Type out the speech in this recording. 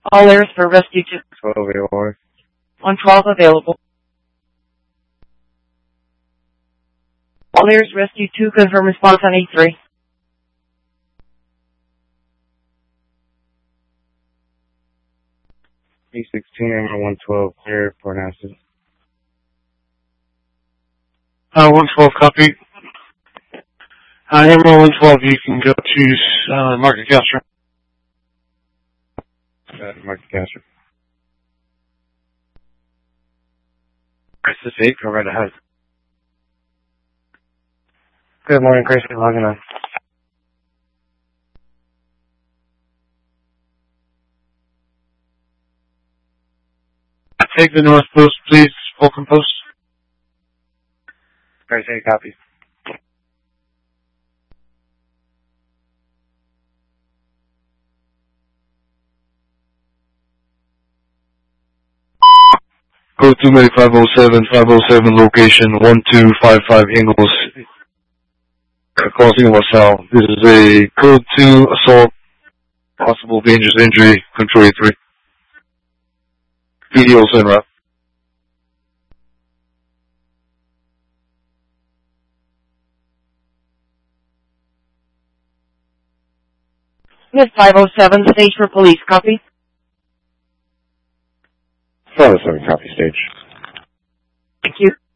All airs for Rescue 2. 12 AOR. 112 available. All airs Rescue 2, confirm response on E3. E16 and 112 clear for an accident. 112 copy. Emerald 112, you can go to Market Castro. Market Castro. Crisis 8, go right ahead. Good morning, Crisis, logging on. Take the North Post, please. Fulcrum Post. Crisis 8, copy. Code 2 Medic 507 location 1255 Ingalls, crossing LaSalle. This is a Code 2 assault, possible dangerous injury, control 3. PDO en route. Mid 507, stage for police, copy. 507, copy stage. Thank you.